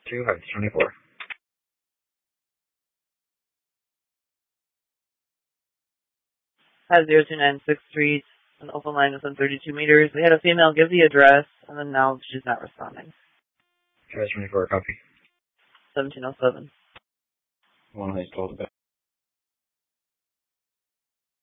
2, Heights 24. Has 02963, an open line within 32 meters. We had a female give the address, and then now she's not responding. Travis 24, copy. 1707. 1 Heights 12 back.